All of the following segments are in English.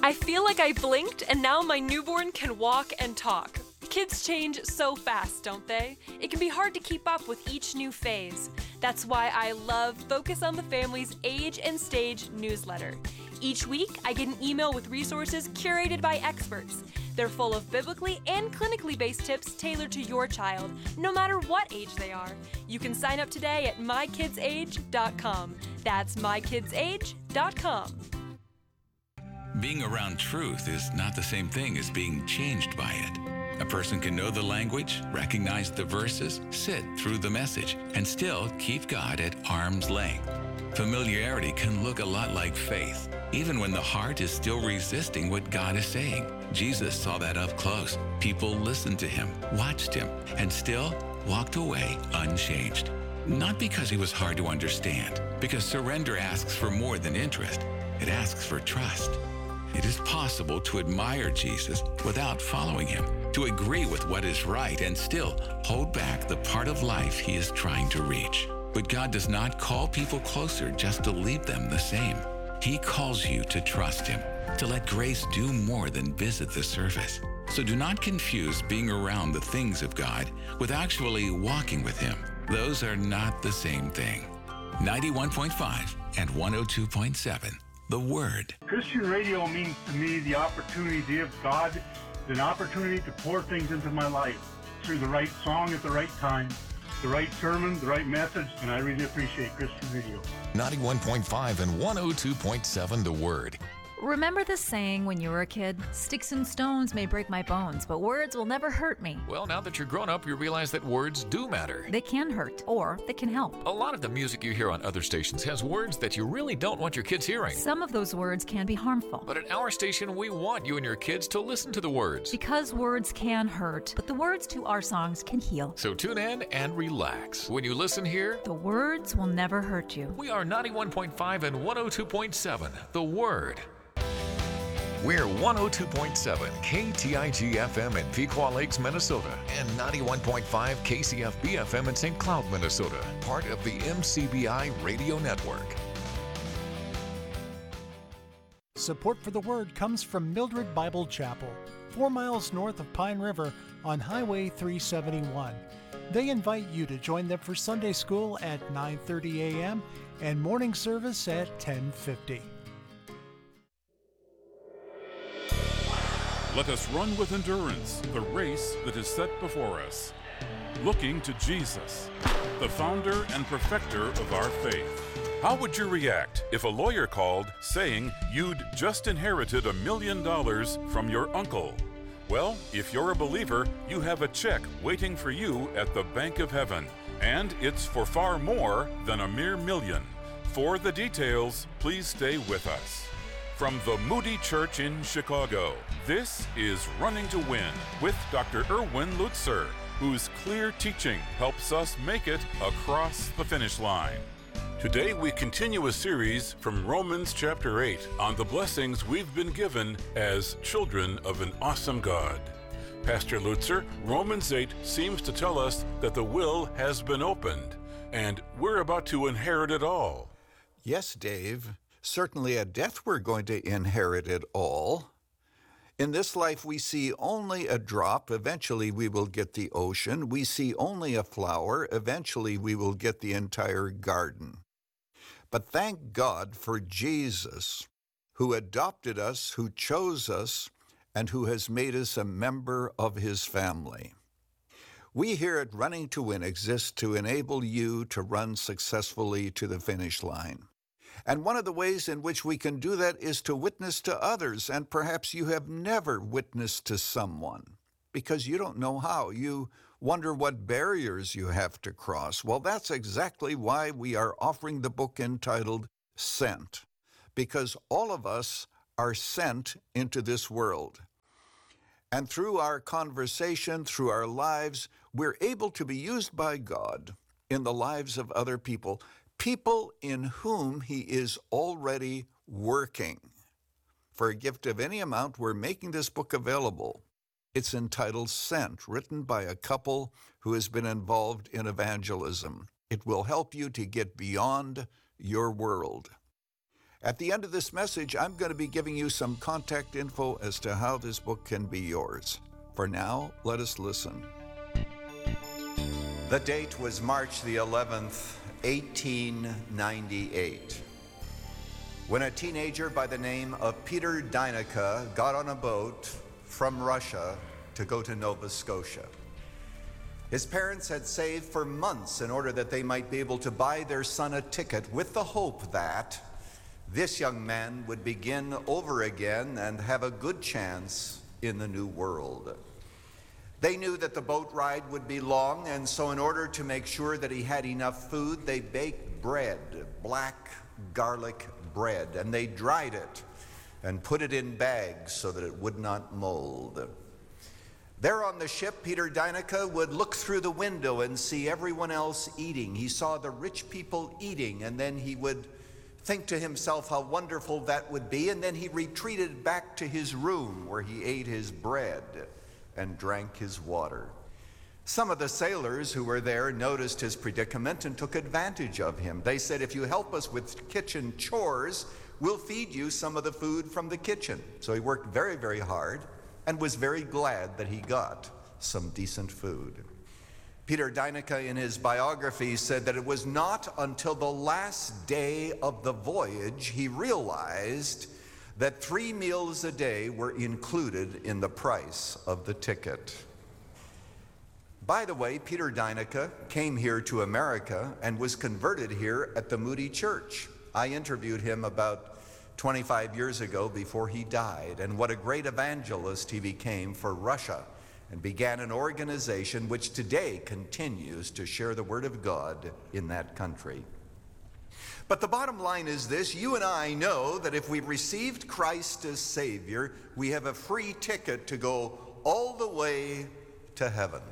I feel like I blinked and now my newborn can walk and talk. Kids change so fast, don't they? It can be hard to keep up with each new phase. That's why I love Focus on the Family's Age and Stage newsletter. Each week, I get an email with resources curated by experts. They're full of biblically and clinically based tips tailored to your child, no matter what age they are. You can sign up today at mykidsage.com. That's mykidsage.com. Being around truth is not the same thing as being changed by it. A person can know the language, recognize the verses, sit through the message, and still keep God at arm's length. Familiarity can look a lot like faith, even when the heart is still resisting what God is saying. Jesus saw that up close. People listened to him, watched him, and still walked away unchanged. Not because he was hard to understand, because surrender asks for more than interest. It asks for trust. It is possible to admire Jesus without following him, to agree with what is right and still hold back the part of life he is trying to reach. But God does not call people closer just to leave them the same. He calls you to trust him, to let grace do more than visit the surface. So do not confuse being around the things of God with actually walking with him. Those are not the same thing. 91.5 and 102.7. The Word. Christian radio means to me the opportunity to give God an opportunity to pour things into my life through the right song at the right time, the right sermon, the right message, and I really appreciate Christian radio. 91.5 and 102.7 The Word. Remember the saying when you were a kid? Sticks and stones may break my bones, but words will never hurt me. Well, now that you're grown up, you realize that words do matter. They can hurt, or they can help. A lot of the music you hear on other stations has words that you really don't want your kids hearing. Some of those words can be harmful. But at our station, we want you and your kids to listen to the words. Because words can hurt, but the words to our songs can heal. So tune in and relax. When you listen here, the words will never hurt you. We are 91.5 and 102.7, The Word. We're 102.7 KTIG FM in Pequot Lakes, Minnesota, and 91.5 KCFB FM in St. Cloud, Minnesota, part of the MCBI Radio Network. Support for the Word comes from Mildred Bible Chapel, 4 miles north of Pine River on Highway 371. They invite you to join them for Sunday school at 9:30 a.m. and morning service at 10:50. Let us run with endurance the race that is set before us, looking to Jesus, the founder and perfecter of our faith. How would you react if a lawyer called saying you'd just inherited $1 million from your uncle? Well, if you're a believer, you have a check waiting for you at the Bank of Heaven, and it's for far more than a mere million. For the details, please stay with us. From the Moody Church in Chicago, this is Running to Win with Dr. Erwin Lutzer, whose clear teaching helps us make it across the finish line. Today we continue a series from Romans chapter 8 on the blessings we've been given as children of an awesome God. Pastor Lutzer, Romans 8 seems to tell us that the will has been opened, and we're about to inherit it all. Yes, Dave. Certainly at death we're going to inherit it all. In this life we see only a drop, eventually we will get the ocean. We see only a flower, eventually we will get the entire garden. But thank God for Jesus, who adopted us, who chose us, and who has made us a member of his family. We here at Running to Win exist to enable you to run successfully to the finish line. And one of the ways in which we can do that is to witness to others, and perhaps you have never witnessed to someone because you don't know how. You wonder what barriers you have to cross. Well, that's exactly why we are offering the book entitled Sent, because all of us are sent into this world. And through our conversation, through our lives, we're able to be used by God in the lives of other people, people in whom he is already working. For a gift of any amount, we're making this book available. It's entitled Sent, written by a couple who has been involved in evangelism. It will help you to get beyond your world. At the end of this message, I'm going to be giving you some contact info as to how this book can be yours. For now, let us listen. The date was March the 11th, 1898, when a teenager by the name of Peter Dyneka got on a boat from Russia to go to Nova Scotia. His parents had saved for months in order that they might be able to buy their son a ticket with the hope that this young man would begin over again and have a good chance in the new world. They knew that the boat ride would be long, and so in order to make sure that he had enough food, they baked bread, black garlic bread, and they dried it and put it in bags so that it would not mold. There on the ship, Peter Dyneka would look through the window and see everyone else eating. He saw the rich people eating, and then he would think to himself how wonderful that would be, and then he retreated back to his room where he ate his bread and drank his water. Some of the sailors who were there noticed his predicament and took advantage of him. They said, "If you help us with kitchen chores, we'll feed you some of the food from the kitchen." So he worked very, very hard and was very glad that he got some decent food. Peter Dyneka, in his biography, said that it was not until the last day of the voyage he realized that 3 meals a day were included in the price of the ticket. By the way, Peter Dyneka came here to America and was converted here at the Moody Church. I interviewed him about 25 years ago before he died, and what a great evangelist he became for Russia, and began an organization which today continues to share the Word of God in that country. But the bottom line is this: you and I know that if we've received Christ as Savior, we have a free ticket to go all the way to heaven.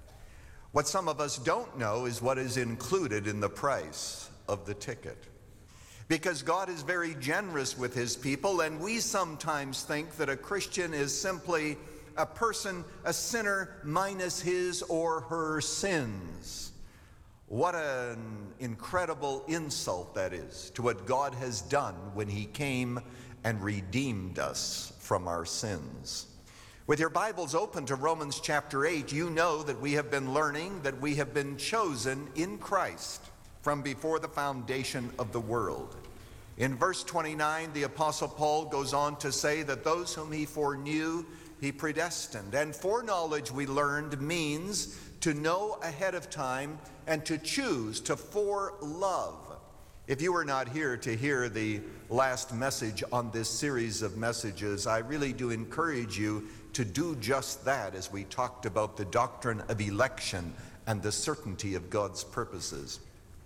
What some of us don't know is what is included in the price of the ticket. Because God is very generous with His people, and we sometimes think that a Christian is simply a person, a sinner, minus his or her sins. What an incredible insult that is to what God has done when He came and redeemed us from our sins. With your Bibles open to Romans chapter 8, you know that we have been learning that we have been chosen in Christ from before the foundation of the world. In verse 29, the Apostle Paul goes on to say that those whom He foreknew, He predestined. And foreknowledge, we learned, means to know ahead of time and to choose, to forelove. If you were not here to hear the last message on this series of messages, I really do encourage you to do just that as we talked about the doctrine of election and the certainty of God's purposes.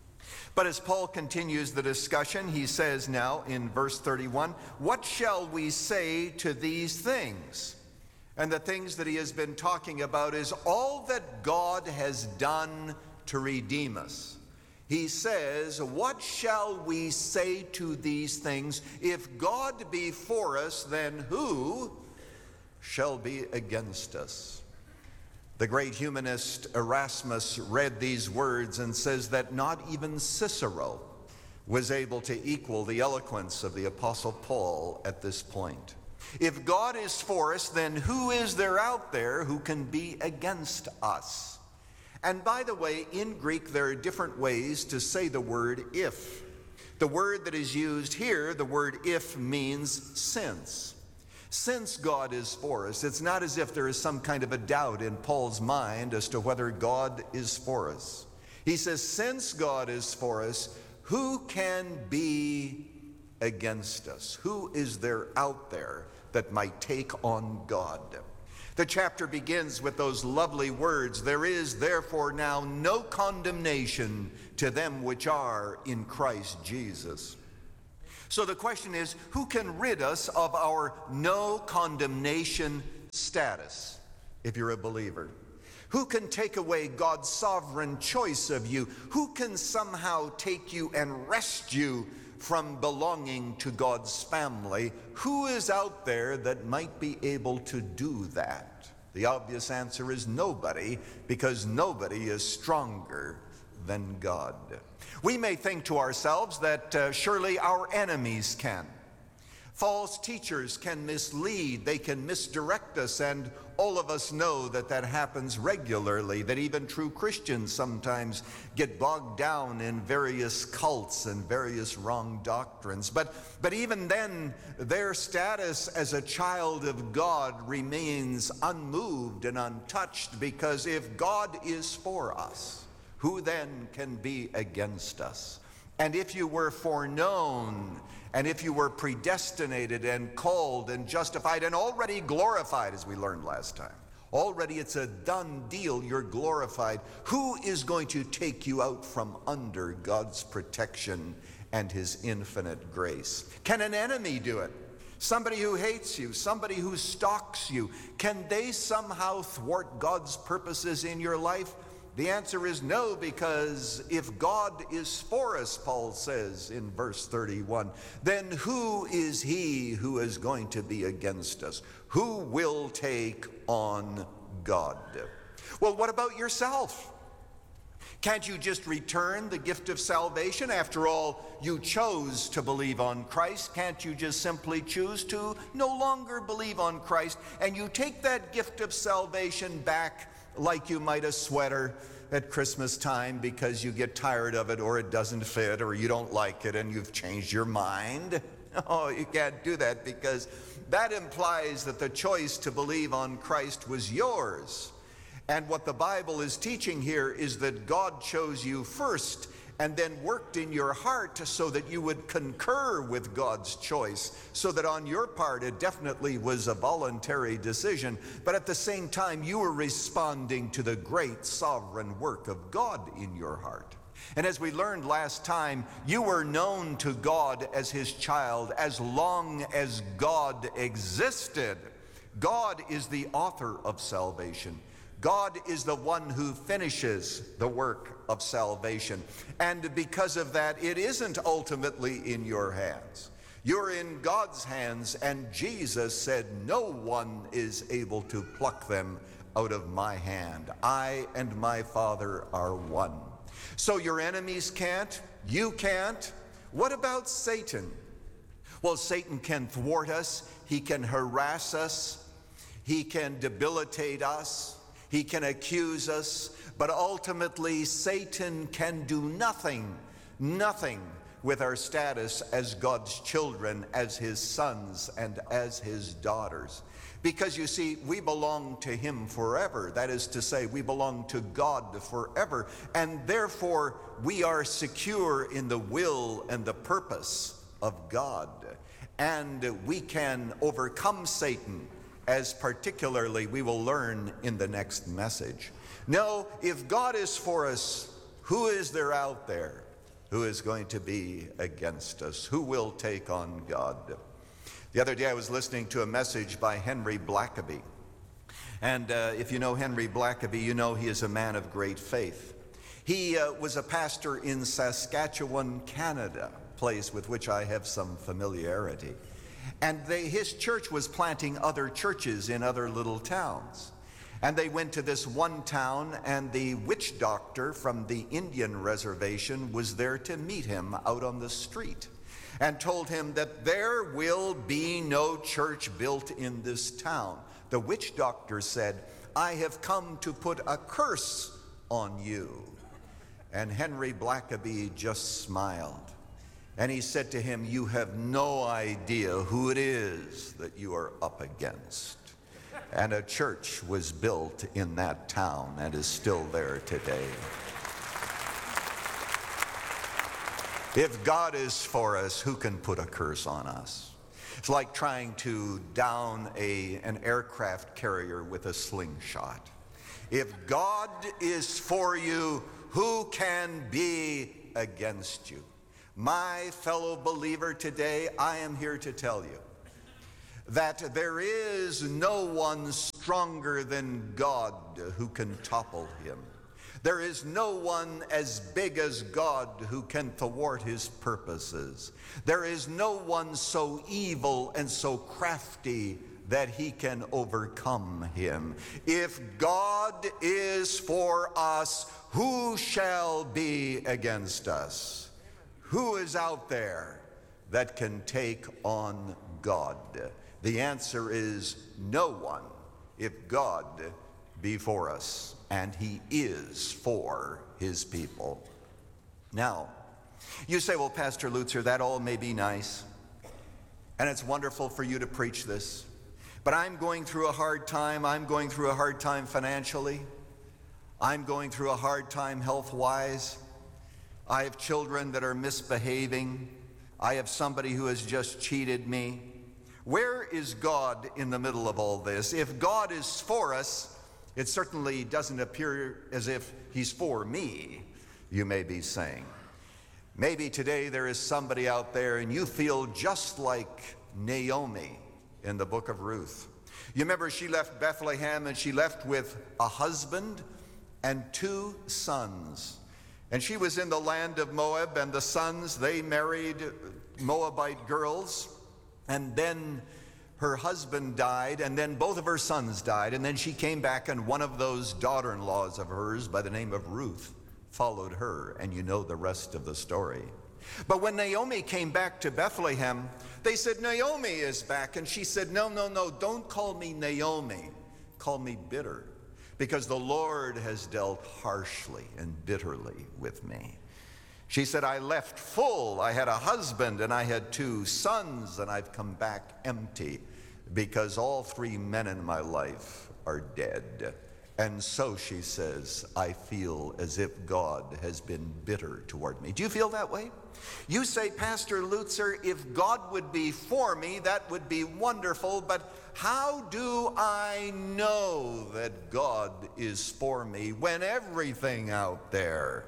But as Paul continues the discussion, he says now in verse 31, "What shall we say to these things?" And the things that he has been talking about is all that God has done to redeem us. He says, what shall we say to these things? If God be for us, then who shall be against us? The great humanist Erasmus read these words and says that not even Cicero was able to equal the eloquence of the Apostle Paul at this point. If God is for us, then who is there out there who can be against us? And by the way, in Greek, there are different ways to say the word if. The word that is used here, the word if, means since. Since God is for us, it's not as if there is some kind of a doubt in Paul's mind as to whether God is for us. He says, since God is for us, who can be against us? Who is there out there that might take on God? The chapter begins with those lovely words, "There is therefore now no condemnation to them which are in Christ Jesus." So the question is, who can rid us of our no condemnation status if you're a believer? Who can take away God's sovereign choice of you? Who can somehow take you and wrest you from belonging to God's family? Who is out there that might be able to do that? The obvious answer is nobody, because nobody is stronger than God. We may think to ourselves that surely our enemies can. False teachers can mislead, they can misdirect us, and all of us know that that happens regularly, that even true Christians sometimes get bogged down in various cults and various wrong doctrines. But even then, their status as a child of God remains unmoved and untouched, because if God is for us, who then can be against us? And if you were foreknown, and if you were predestinated and called and justified and already glorified, as we learned last time, already it's a done deal, you're glorified, who is going to take you out from under God's protection and his infinite grace? Can an enemy do it? Somebody who hates you, somebody who stalks you, can they somehow thwart God's purposes in your life? The answer is no, because if God is for us, Paul says in verse 31, then who is he who is going to be against us? Who will take on God? Well, what about yourself? Can't you just return the gift of salvation? After all, you chose to believe on Christ. Can't you just simply choose to no longer believe on Christ, and you take that gift of salvation back like you might a sweater at Christmas time because you get tired of it, or it doesn't fit, or you don't like it and you've changed your mind? Oh, you can't do that, because that implies that the choice to believe on Christ was yours. And what the Bible is teaching here is that God chose you first and then worked in your heart so that you would concur with God's choice, so that on your part it definitely was a voluntary decision, but at the same time you were responding to the great sovereign work of God in your heart. And as we learned last time, you were known to God as his child as long as God existed. God is the author of salvation. God is the one who finishes the work of salvation. And because of that, it isn't ultimately in your hands. You're in God's hands, and Jesus said, no one is able to pluck them out of my hand. I and my Father are one. So your enemies can't, you can't. What about Satan? Well, Satan can thwart us, he can harass us, he can debilitate us, he can accuse us, but ultimately Satan can do nothing with our status as God's children, as his sons and as his daughters. Because you see, we belong to him forever. That is to say, we belong to God forever, and therefore we are secure in the will and the purpose of God. And we can overcome Satan, as particularly we will learn in the next message. No, if God is for us, who is there out there who is going to be against us? Who will take on God? The other day I was listening to a message by Henry Blackaby. And if you know Henry Blackaby, you know he is a man of great faith. He was a pastor in Saskatchewan, Canada, a place with which I have some familiarity. And his church was planting other churches in other little towns. And they went to this one town, and the witch doctor from the Indian reservation was there to meet him out on the street, and told him that there will be no church built in this town. The witch doctor said, I have come to put a curse on you. And Henry Blackaby just smiled. And he said to him, you have no idea who it is that you are up against. And a church was built in that town and is still there today. If God is for us, who can put a curse on us? It's like trying to down an aircraft carrier with a slingshot. If God is for you, who can be against you? My fellow believer, today I am here to tell you that there is no one stronger than God who can topple him. There is no one as big as God who can thwart his purposes. There is no one so evil and so crafty that he can overcome him. If God is for us, Who shall be against us? Who is out there that can take on God? The answer is no one, if God be for us, and he is for his people. Now, you say, well, Pastor Lutzer, that all may be nice, and it's wonderful for you to preach this, but I'm going through a hard time. I'm going through a hard time financially. I'm going through a hard time health-wise. I have children that are misbehaving. I have somebody who has just cheated me. Where is God in the middle of all this? If God is for us, it certainly doesn't appear as if he's for me, you may be saying. Maybe today there is somebody out there and you feel just like Naomi in the book of Ruth. You remember she left Bethlehem and she left with a husband and 2 sons. And she was in the land of Moab, and the sons, they married Moabite girls. And then her husband died, and then both of her sons died. And then she came back, and one of those daughter-in-laws of hers by the name of Ruth followed her, and you know the rest of the story. But when Naomi came back to Bethlehem, they said, Naomi is back. And she said, no, don't call me Naomi. Call me bitter, because the Lord has dealt harshly and bitterly with me. She said, I left full. I had a husband and I had 2 sons, and I've come back empty because all 3 men in my life are dead. And so, she says, I feel as if God has been bitter toward me. Do you feel that way? You say, Pastor Lutzer, if God would be for me, that would be wonderful, but how do I know that God is for me when everything out there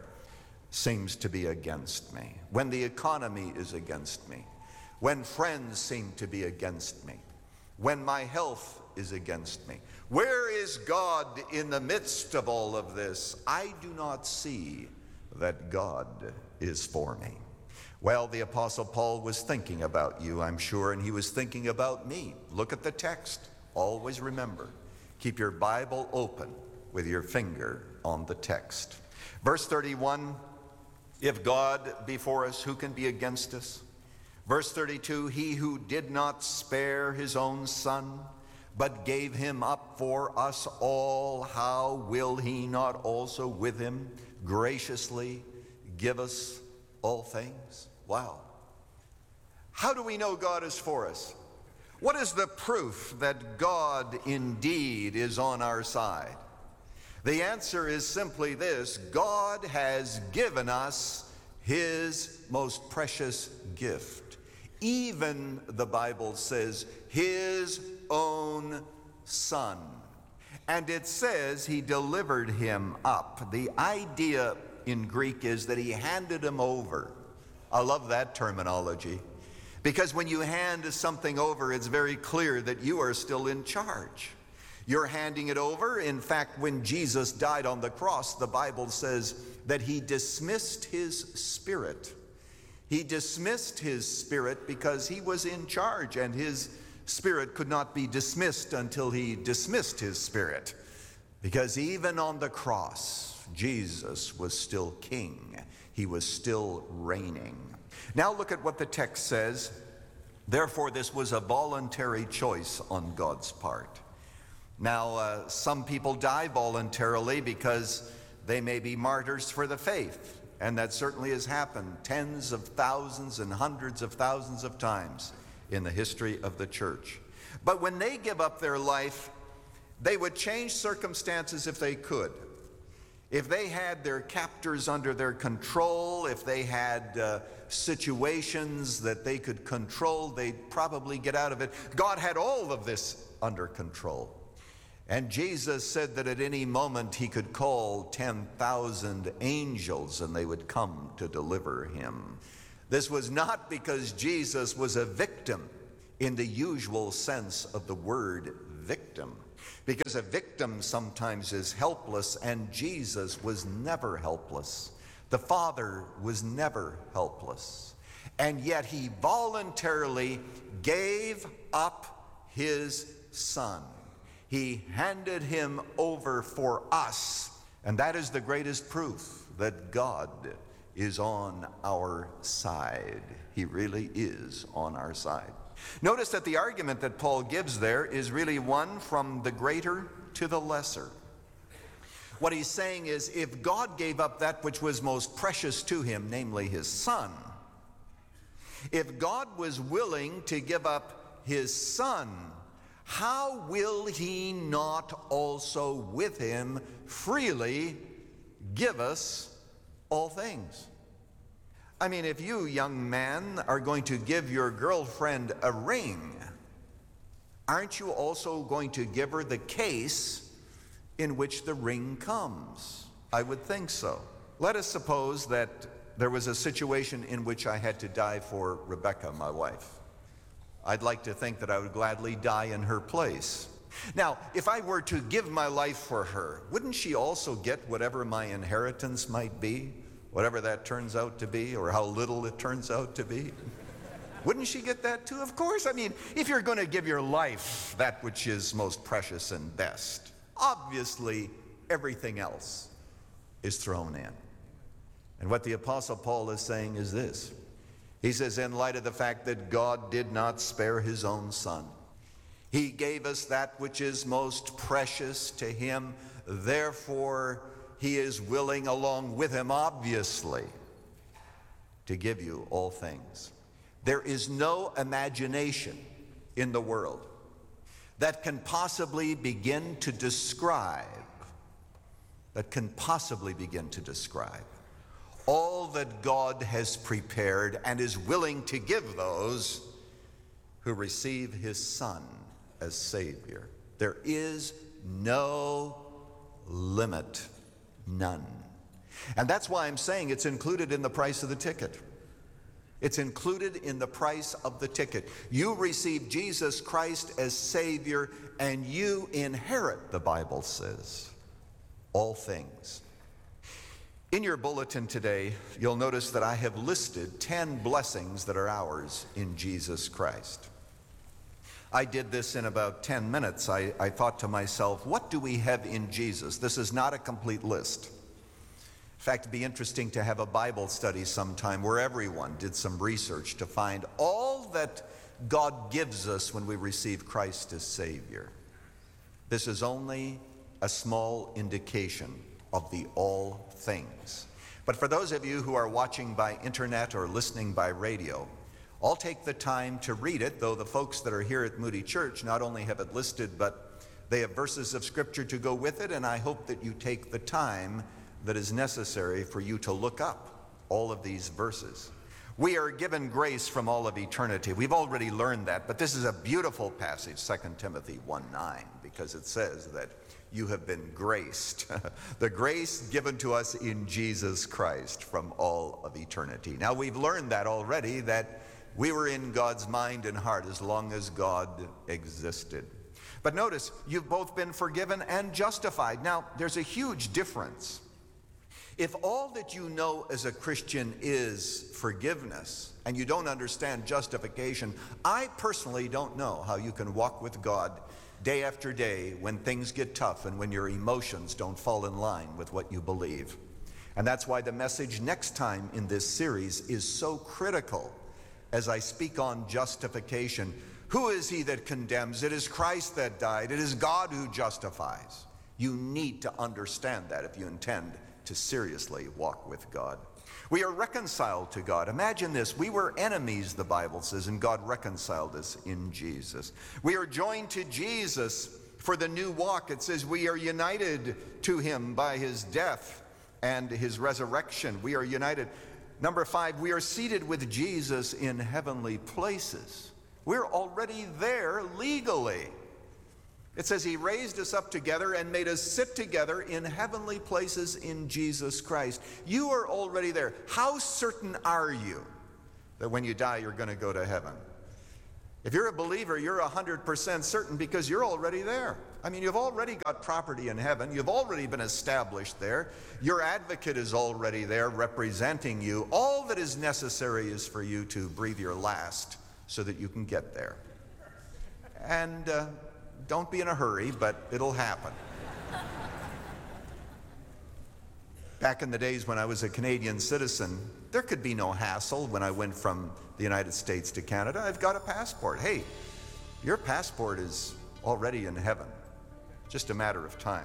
seems to be against me? When the economy is against me? When friends seem to be against me? When my health is against me? Where is God in the midst of all of this? I do not see that God is for me. Well, the Apostle Paul was thinking about you, I'm sure, and he was thinking about me. Look at the text. Always remember, keep your Bible open with your finger on the text. Verse 31, if God be for us, who can be against us? Verse 32, he who did not spare his own son, but gave him up for us all, how will he not also with him graciously give us all things? Wow. How do we know God is for us? What is the proof that God indeed is on our side? The answer is simply this: God has given us his most precious gift. Even, the Bible says, his own son. And it says he delivered him up. The idea in Greek is that he handed him over. I love that terminology, because when you hand something over, it's very clear that you are still in charge. You're handing it over. In fact, when Jesus died on the cross, the Bible says that he dismissed his spirit. He dismissed his spirit because he was in charge, and his spirit could not be dismissed until he dismissed his spirit. Because even on the cross, Jesus was still king. He was still reigning. Now look at what the text says. Therefore, this was a voluntary choice on God's part. Now, some people die voluntarily because they may be martyrs for the faith. And that certainly has happened tens of thousands and hundreds of thousands of times in the history of the church. But when they give up their life, they would change circumstances if they could. If they had their captors under their control, if they had situations that they could control, they'd probably get out of it. God had all of this under control. And Jesus said that at any moment he could call 10,000 angels and they would come to deliver him. This was not because Jesus was a victim in the usual sense of the word victim, because a victim sometimes is helpless, and Jesus was never helpless. The Father was never helpless. And yet he voluntarily gave up his son. He handed him over for us And that is the greatest proof that God is on our side. He really is on our side. Notice that the argument that Paul gives there is really one from the greater to the lesser. What he's saying is, if God gave up that which was most precious to him, namely his son, if God was willing to give up his son, how will he not also with him freely give us all things? I mean, if you, young man, are going to give your girlfriend a ring, aren't you also going to give her the case in which the ring comes? I would think so. Let us suppose that there was a situation in which I had to die for Rebecca, my wife. I'd like to think that I would gladly die in her place. Now, if I were to give my life for her, wouldn't she also get whatever my inheritance might be? Whatever that turns out to be, or how little it turns out to be? Wouldn't she get that too? Of course. I mean, if you're going to give your life that which is most precious and best, obviously everything else is thrown in. And what the Apostle Paul is saying is this. He says, in light of the fact that God did not spare his own son, he gave us that which is most precious to him. Therefore, he is willing, along with him, obviously, to give you all things. There is no imagination in the world that can possibly begin to describe, all that God has prepared and is willing to give those who receive his Son as Savior. There is no limit. None. And that's why I'm saying it's included in the price of the ticket. It's included in the price of the ticket. You receive Jesus Christ as Savior, and you inherit, the Bible says, all things. In your bulletin today, you'll notice that I have listed 10 blessings that are ours in Jesus Christ. I did this in about 10 minutes. I thought to myself, what do we have in Jesus? This is not a complete list. In fact, it'd be interesting to have a Bible study sometime where everyone did some research to find all that God gives us when we receive Christ as Savior. This is only a small indication of the all things. But for those of you who are watching by internet or listening by radio, I'll take the time to read it, though the folks that are here at Moody Church not only have it listed, but they have verses of Scripture to go with it, and I hope that you take the time that is necessary for you to look up all of these verses. We are given grace from all of eternity. We've already learned that, but this is a beautiful passage, 2 Timothy 1:9, because it says that you have been graced, the grace given to us in Jesus Christ from all of eternity. Now, we've learned that already, that we were in God's mind and heart as long as God existed. But notice, you've both been forgiven and justified. Now, there's a huge difference. If all that you know as a Christian is forgiveness, and you don't understand justification, I personally don't know how you can walk with God day after day when things get tough and when your emotions don't fall in line with what you believe. And that's why the message next time in this series is so critical. As I speak on justification, who is he that condemns? It is Christ that died. It is God who justifies. You need to understand that if you intend to seriously walk with God. We are reconciled to God. Imagine this. We were enemies, the Bible says, and God reconciled us in Jesus. We are joined to Jesus for the new walk. It says we are united to him by his death and his resurrection. We are united. Number 5, we are seated with Jesus in heavenly places. We're already there legally. It says he raised us up together and made us sit together in heavenly places in Jesus Christ. You are already there. How certain are you that when you die you're going to go to heaven? If you're a believer, you're 100% certain because you're already there. I mean, you've already got property in heaven. You've already been established there. Your advocate is already there representing you. All that is necessary is for you to breathe your last so that you can get there. And don't be in a hurry, but it'll happen. Back in the days when I was a Canadian citizen, there could be no hassle when I went from the United States to Canada. I've got a passport. Hey, your passport is already in heaven. Just a matter of time.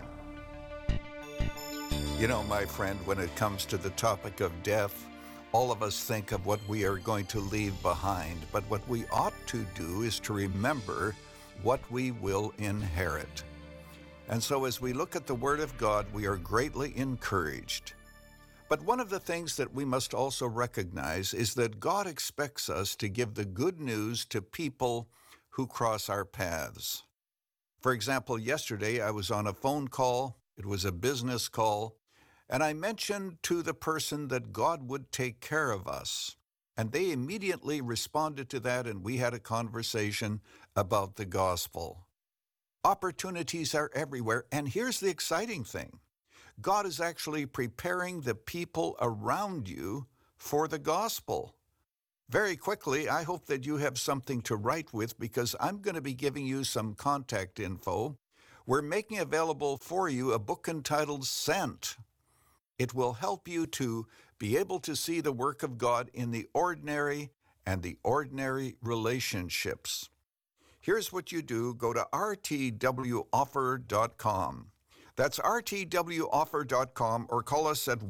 You know, my friend, when it comes to the topic of death, all of us think of what we are going to leave behind, but what we ought to do is to remember what we will inherit. And so as we look at the Word of God, we are greatly encouraged. But one of the things that we must also recognize is that God expects us to give the good news to people who cross our paths. For example, yesterday I was on a phone call. It was a business call. And I mentioned to the person that God would take care of us. And they immediately responded to that, and we had a conversation about the gospel. Opportunities are everywhere, and here's the exciting thing. God is actually preparing the people around you for the gospel. Very quickly, I hope that you have something to write with, because I'm going to be giving you some contact info. We're making available for you a book entitled Sent. It will help you to be able to see the work of God in the ordinary and the ordinary relationships. Here's what you do. Go to rtwoffer.com. That's rtwoffer.com, or call us at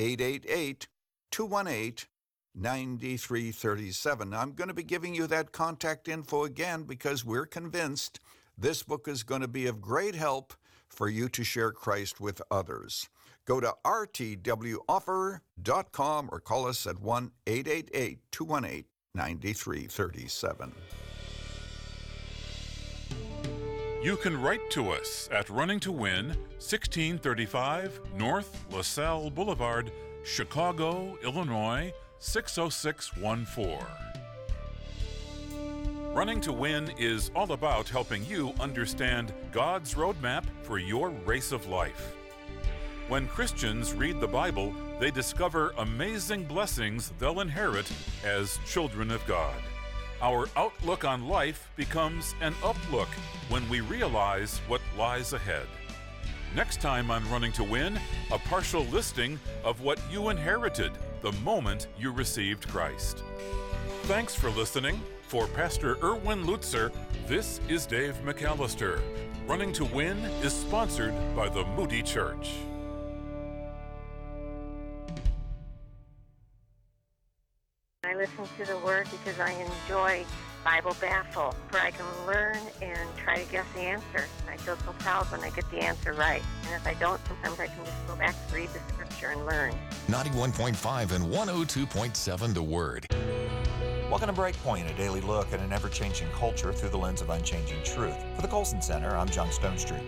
1-888-218-9337. I'm going to be giving you that contact info again because we're convinced this book is going to be of great help for you to share Christ with others. Go to rtwoffer.com or call us at 1-888-218-9337. You can write to us at Running to Win, 1635 North LaSalle Boulevard, Chicago, Illinois, 60614. Running to Win is all about helping you understand God's roadmap for your race of life. When Christians read the Bible, they discover amazing blessings they'll inherit as children of God. Our outlook on life becomes an uplook when we realize what lies ahead. Next time on Running to Win, a partial listing of what you inherited the moment you received Christ. Thanks for listening. For Pastor Erwin Lutzer, this is Dave McAllister. Running to Win is sponsored by the Moody Church. I listen to the Word because I enjoy Bible Baffle, where I can learn and try to guess the answer. I feel so proud when I get the answer right. And if I don't, sometimes I can just go back and read the scripture and learn. 91.5 and 102.7 The Word. Welcome to Breakpoint, a daily look at an ever-changing culture through the lens of unchanging truth. For the Colson Center, I'm John Stonestreet.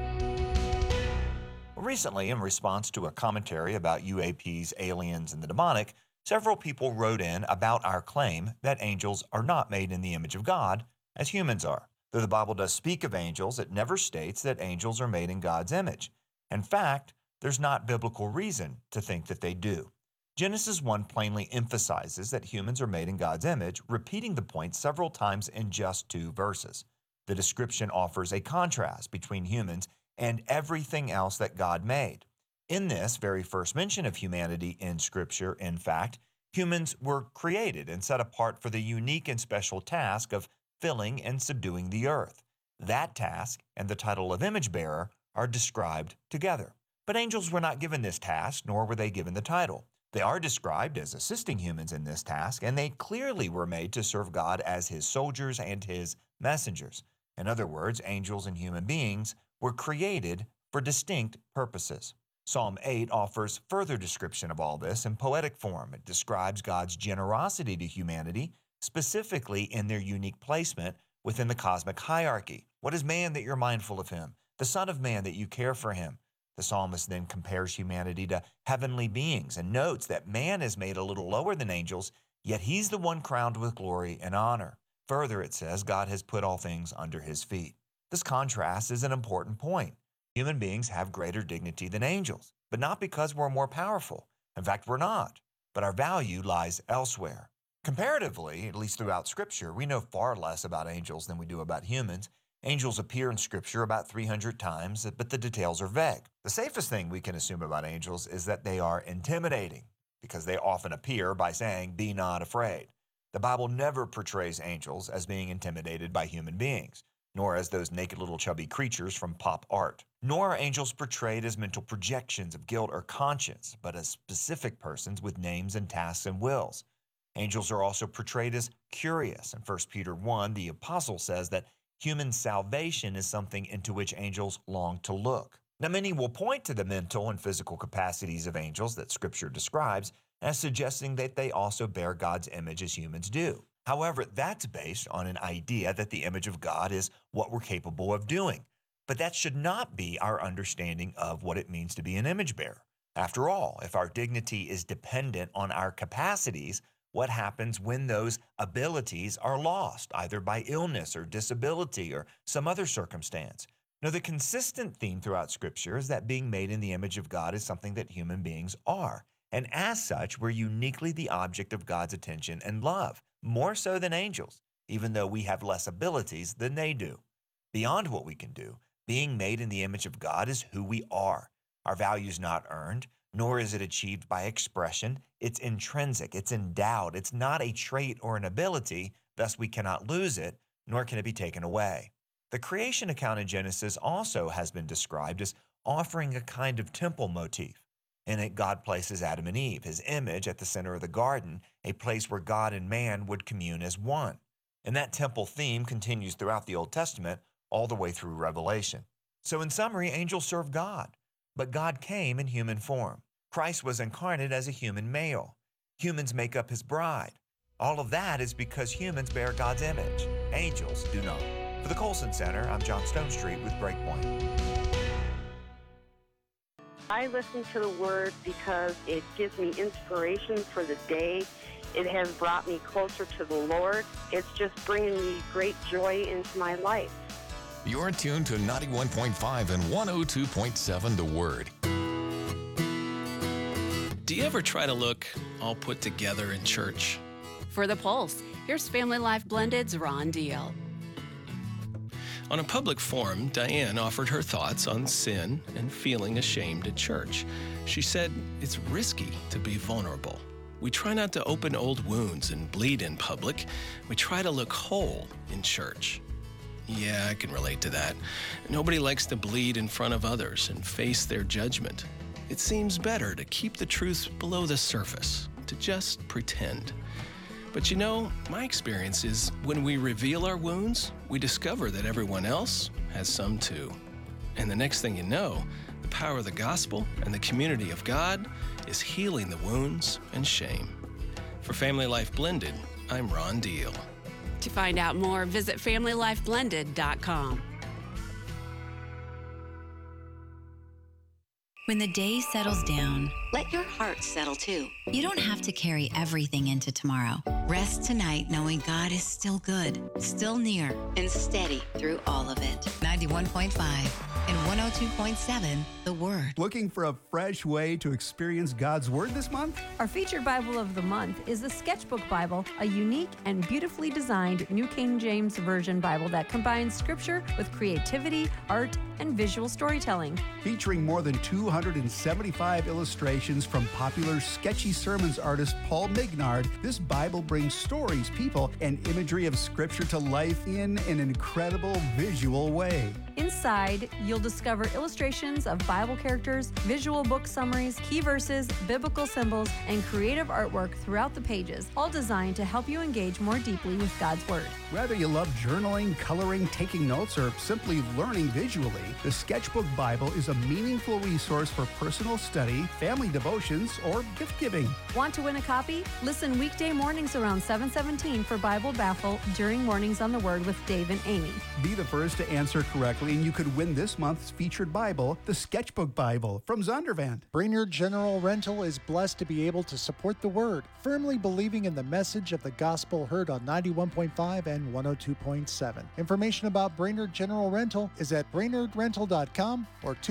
Recently, in response to a commentary about UAPs, aliens, and the demonic, several people wrote in about our claim that angels are not made in the image of God, as humans are. Though the Bible does speak of angels, it never states that angels are made in God's image. In fact, there's not biblical reason to think that they do. Genesis 1 plainly emphasizes that humans are made in God's image, repeating the point several times in just 2 verses. The description offers a contrast between humans and everything else that God made. In this very first mention of humanity in Scripture, in fact, humans were created and set apart for the unique and special task of filling and subduing the earth. That task and the title of image bearer are described together. But angels were not given this task, nor were they given the title. They are described as assisting humans in this task, and they clearly were made to serve God as His soldiers and His messengers. In other words, angels and human beings were created for distinct purposes. Psalm 8 offers further description of all this in poetic form. It describes God's generosity to humanity, specifically in their unique placement within the cosmic hierarchy. What is man that you're mindful of him? The Son of Man that you care for him? The psalmist then compares humanity to heavenly beings and notes that man is made a little lower than angels, yet he's the one crowned with glory and honor. Further, it says God has put all things under his feet. This contrast is an important point. Human beings have greater dignity than angels, but not because we're more powerful. In fact, we're not, but our value lies elsewhere. Comparatively, at least throughout Scripture, we know far less about angels than we do about humans, Angels appear in Scripture about 300 times, but the details are vague. The safest thing we can assume about angels is that they are intimidating, because they often appear by saying, "Be not afraid." The Bible never portrays angels as being intimidated by human beings, nor as those naked little chubby creatures from pop art. Nor are angels portrayed as mental projections of guilt or conscience, but as specific persons with names and tasks and wills. Angels are also portrayed as curious. In 1 Peter 1, the apostle says that human salvation is something into which angels long to look. Now, many will point to the mental and physical capacities of angels that Scripture describes as suggesting that they also bear God's image as humans do. However, that's based on an idea that the image of God is what we're capable of doing. But that should not be our understanding of what it means to be an image bearer. After all, if our dignity is dependent on our capacities, what happens when those abilities are lost, either by illness or disability or some other circumstance? Now, the consistent theme throughout Scripture is that being made in the image of God is something that human beings are. And as such, we're uniquely the object of God's attention and love, more so than angels, even though we have less abilities than they do. Beyond what we can do, being made in the image of God is who we are. Our value is not earned, nor is it achieved by expression. It's intrinsic, it's endowed. It's not a trait or an ability, thus we cannot lose it, nor can it be taken away. The creation account in Genesis also has been described as offering a kind of temple motif. In it, God places Adam and Eve, his image, at the center of the garden, a place where God and man would commune as one. And that temple theme continues throughout the Old Testament, all the way through Revelation. So in summary, angels serve God, but God came in human form. Christ was incarnate as a human male. Humans make up his bride. All of that is because humans bear God's image. Angels do not. For the Colson Center, I'm John Stonestreet with Breakpoint. I listen to the Word because it gives me inspiration for the day. It has brought me closer to the Lord. It's just bringing me great joy into my life. You're tuned to 91.5 and 102.7 The Word. Do you ever try to look all put together in church? For the Pulse, here's Family Life Blended's Ron Deal. On a public forum, Diane offered her thoughts on sin and feeling ashamed at church. She said it's risky to be vulnerable. We try not to open old wounds and bleed in public. We try to look whole in church. Yeah, I can relate to that. Nobody likes to bleed in front of others and face their judgment. It seems better to keep the truth below the surface, to just pretend. But you know, my experience is when we reveal our wounds, we discover that everyone else has some too. And the next thing you know, the power of the gospel and the community of God is healing the wounds and shame. For Family Life Blended, I'm Ron Deal. To find out more, visit FamilyLifeBlended.com. When the day settles down, let your heart settle too. You don't have to carry everything into tomorrow. Rest tonight knowing God is still good, still near, and steady through all of it. 91.5 and 102.7 The Word. Looking for a fresh way to experience God's Word this month? Our featured Bible of the month is the Sketchbook Bible, a unique and beautifully designed New King James Version Bible that combines scripture with creativity, art, and visual storytelling. Featuring more than 275 illustrations from popular sketchy sermons artist Paul Mignard, this Bible brings stories, people, and imagery of Scripture to life in an incredible visual way. Inside, you'll discover illustrations of Bible characters, visual book summaries, key verses, biblical symbols, and creative artwork throughout the pages, all designed to help you engage more deeply with God's Word. Whether you love journaling, coloring, taking notes, or simply learning visually, the Sketchbook Bible is a meaningful resource for personal study, family devotions, or gift-giving. Want to win a copy? Listen weekday mornings around 7:17 for Bible Baffle during Mornings on the Word with Dave and Amy. Be the first to answer correctly, and you could win this month's featured Bible, the Sketchbook Bible, from Zondervan. Brainerd General Rental is blessed to be able to support the Word, firmly believing in the message of the gospel heard on 91.5 and 102.7. Information about Brainerd General Rental is at brainerdrental.com or